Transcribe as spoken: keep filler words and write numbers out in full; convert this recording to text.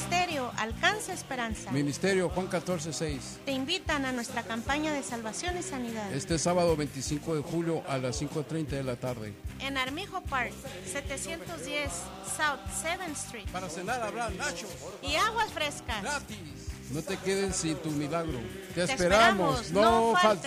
Ministerio Alcanza Esperanza Ministerio Juan catorce seis. te invitan a nuestra campaña de salvación y sanidad Este sábado veinticinco de julio a las cinco treinta de la tarde. en Armijo Park, setecientos diez South seventh Street. Para cenar habrá nachos Y aguas frescas. gratis. No te quedes sin tu milagro. Te, Te esperamos. esperamos, No, no faltes. faltes.